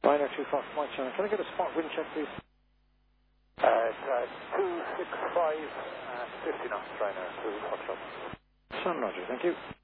Rhino 2 Fox Mike Channel. Can I get a spot wind check, please? 265, 50 knots, Rhino 2 Fox. Sun Roger, thank you.